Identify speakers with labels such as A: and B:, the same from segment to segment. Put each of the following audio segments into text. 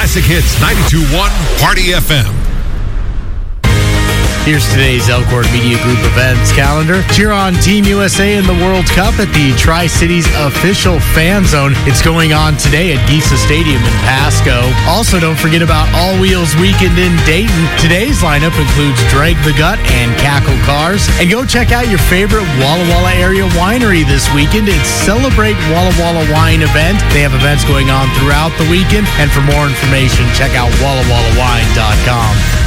A: Classic Hits 92.1 Party FM.
B: Here's today's Elkhorn Media Group events calendar. Cheer on Team USA in the World Cup at the Tri-Cities official fan zone. It's going on today at Gisa Stadium in Pasco. Also, don't forget about All Wheels Weekend in Dayton. Today's lineup includes Drag the Gut and Cackle Cars. And go check out your favorite Walla Walla area winery this weekend. It's Celebrate Walla Walla Wine event. They have events going on throughout the weekend. And for more information, check out wallawallawine.com.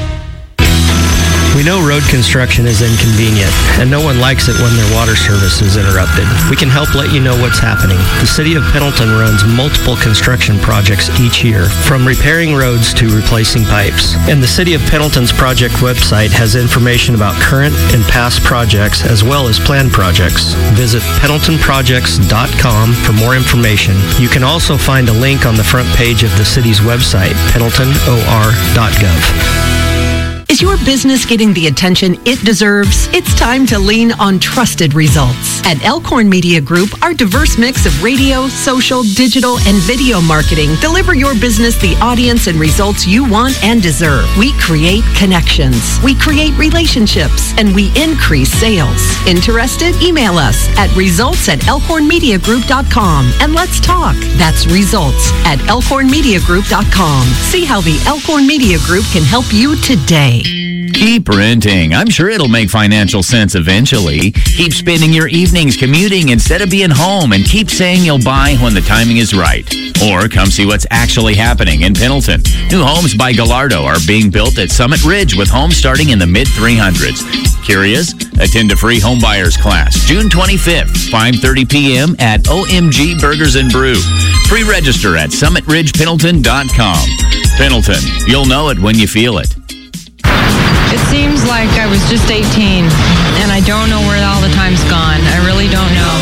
C: We know road construction is inconvenient, and no one likes it when their water service is interrupted. We can help let you know what's happening. The City of Pendleton runs multiple construction projects each year, from repairing roads to replacing pipes. And the City of Pendleton's project website has information about current and past projects as well as planned projects. Visit pendletonprojects.com for more information. You can also find a link on the front page of the city's website, pendletonor.gov.
D: Is your business getting the attention it deserves? It's time to lean on trusted results. At Elkhorn Media Group, our diverse mix of radio, social, digital, and video marketing deliver your business the audience and results you want and deserve. We create connections, we create relationships, and we increase sales. Interested? Email us at results@elkhornmediagroup.com and let's talk. That's results@elkhornmediagroup.com. See how the Elkhorn Media Group can help you today.
E: Keep renting. I'm sure it'll make financial sense eventually. Keep spending your evenings commuting instead of being home, and keep saying you'll buy when the timing is right. Or come see what's actually happening in Pendleton. New homes by Gallardo are being built at Summit Ridge with homes starting in the mid-300s. Curious? Attend a free homebuyers class June 25th, 5:30 p.m. at OMG Burgers and Brew. Pre-register at summitridgependleton.com. Pendleton, you'll know it when you feel it.
F: It seems like I was just 18, and I don't know where all the time's gone. I really don't know.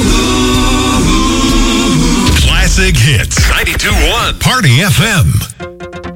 A: Classic Hits 92.1 Party FM.